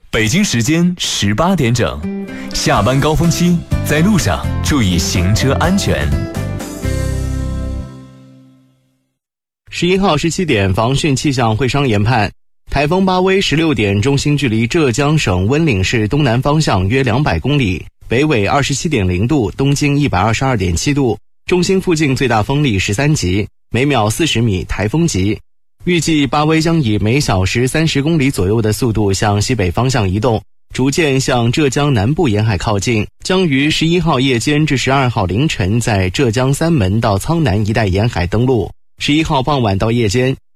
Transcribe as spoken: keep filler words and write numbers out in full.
北京时间十八点整，下班高峰期，在路上注意行车安全。 十一号十七点，防汛气象会商研判，台风巴威十六点，中心距离浙江省温岭市东南方向约两百公里，北纬二十七点零度，东经一百二十二点七度，中心附近最大风力十三级，每秒四十米，台风级。预计巴威将以每小时三十公里左右的速度向西北方向移动，逐渐向浙江南部沿海靠近，将于十一号夜间至十二号凌晨在浙江三门到苍南一带沿海登陆。十一号傍晚到夜间，